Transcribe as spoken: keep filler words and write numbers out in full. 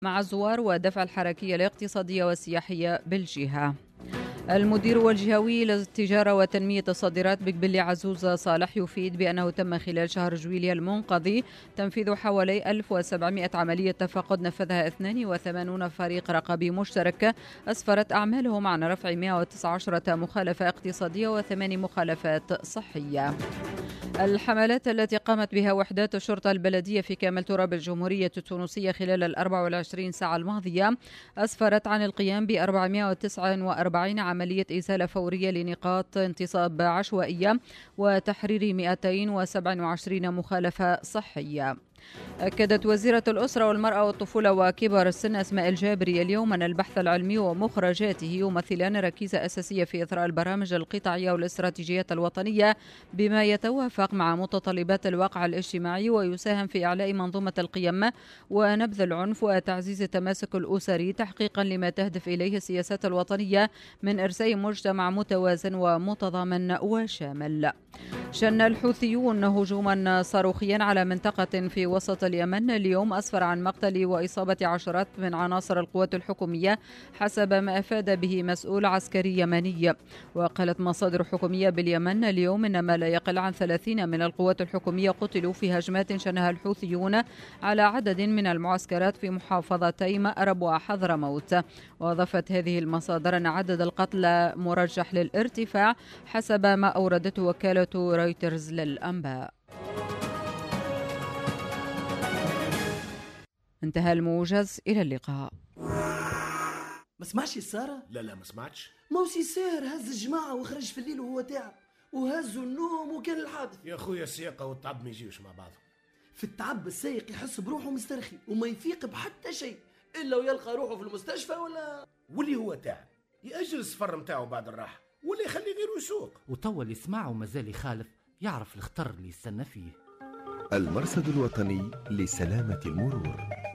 مع الزوار ودفع الحركية الاقتصادية والسياحية بالجهة. المدير والجهوي للتجارة وتنمية الصادرات بقبلي عزوز صالح يفيد بأنه تم خلال شهر جويلية المنقضي تنفيذ حوالي ألف وسبعمائة عملية تفقد نفذها اثنين وثمانين فريق رقابي مشترك أسفرت أعمالهم عن رفع مئة وتسعة عشر مخالفة اقتصادية وثمان مخالفات صحية. الحملات التي قامت بها وحدات الشرطة البلدية في كامل تراب الجمهورية التونسية خلال الأربع والعشرين ساعة الماضية أسفرت عن القيام ب أربعمائة وتسعة وأربعين عملية إزالة فورية لنقاط انتصاب عشوائية وتحرير مئتين وسبعة وعشرين مخالفة صحية. أكدت وزيرة الأسرة والمرأة والطفولة وكبار السن أسماء الجابري اليوم أن البحث العلمي ومخرجاته يمثلان ركيزة أساسية في إثراء البرامج القطاعية والاستراتيجيات الوطنية بما يتوافق مع متطلبات الواقع الاجتماعي ويساهم في إعلاء منظومة القيم ونبذ العنف وتعزيز التماسك الأسري تحقيقا لما تهدف إليه السياسات الوطنية من إرساء مجتمع متوازن ومتضامن وشامل. شن الحوثيون هجوما صاروخيا على منطقة في وسط اليمن اليوم أسفر عن مقتل وإصابة عشرات من عناصر القوات الحكومية حسب ما أفاد به مسؤول عسكري يمني. وقالت مصادر حكومية باليمن اليوم إن ما لا يقل عن ثلاثين من القوات الحكومية قتلوا في هجمات شنها الحوثيون على عدد من المعسكرات في محافظتي مأرب وحضرموت. وأضافت هذه المصادر أن عدد القتلى مرجح للارتفاع حسب ما أوردته وكالة رويترز للأنباء. انتهى الموجز، إلى اللقاء. ما سمعش السارة؟ لا لا ما سمعتش. موسي ساهر هز الجماعة وخرج في الليل وهو تعب وهزوا النوم وكان الحادث. يا خويا السياقة والتعب ما يجيوش مع بعض. في التعب السايق يحس بروحه مسترخي وما يفيق بحتى شيء إلا ويلقى روحه في المستشفى ولا واللي هو تعب يأجل السفر متاعه بعد الراحة واللي يخلي غيره يسوق. وتوا اللي يسمعه ومازال يخالف يعرف الخطر اللي يستنى فيه. المرصد الوطني لسلامة المرور.